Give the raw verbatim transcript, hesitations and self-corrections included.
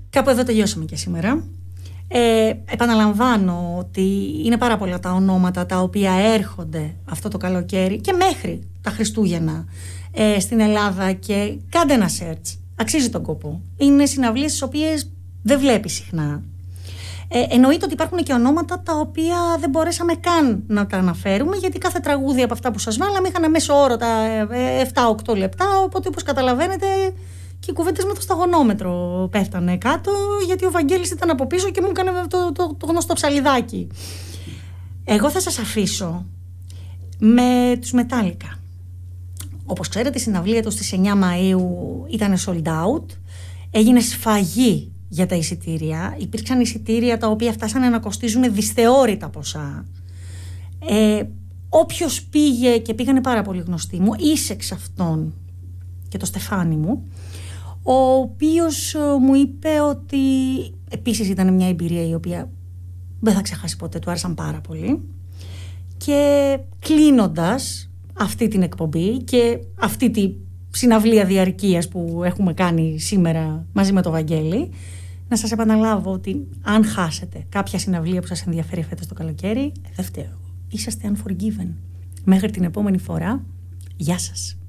Κάπου εδώ τελειώσαμε και σήμερα. Ε, επαναλαμβάνω ότι είναι πάρα πολλά τα ονόματα τα οποία έρχονται αυτό το καλοκαίρι και μέχρι τα Χριστούγεννα ε, στην Ελλάδα, και κάντε ένα search. Αξίζει τον κόπο. Είναι συναυλίες τις οποίες δεν βλέπεις συχνά. Ε, εννοείται ότι υπάρχουν και ονόματα τα οποία δεν μπορέσαμε καν να τα αναφέρουμε, γιατί κάθε τραγούδι από αυτά που σας βάλαμε είχαν μέσο όρο τα επτά οκτώ λεπτά, οπότε όπως καταλαβαίνετε και οι κουβέντες με το σταγονόμετρο πέφτανε κάτω, γιατί ο Βαγγέλης ήταν από πίσω και μου έκανε το, το, το γνωστό ψαλιδάκι. Εγώ θα σας αφήσω με τους Metallica. Όπως ξέρετε, η συναυλία του στις εννιά Μαΐου ήταν sold out. Έγινε σφαγή για τα εισιτήρια. Υπήρξαν εισιτήρια τα οποία φτάσανε να κοστίζουν δυσθεώρητα ποσά. Ε, όποιος πήγε, και πήγανε πάρα πολύ γνωστοί μου, Ίσεξ αυτόν και το Στεφάνι μου, ο οποίος μου είπε ότι επίσης ήταν μια εμπειρία η οποία δεν θα ξεχάσει ποτέ, του άρεσαν πάρα πολύ. Και κλείνοντας αυτή την εκπομπή και αυτή τη συναυλία διαρκείας που έχουμε κάνει σήμερα μαζί με το Βαγγέλη, να σας επαναλάβω ότι αν χάσετε κάποια συναυλία που σας ενδιαφέρει φέτος το καλοκαίρι, δεν φταίω. Είσαστε unforgiven. Μέχρι την επόμενη φορά, γεια σας.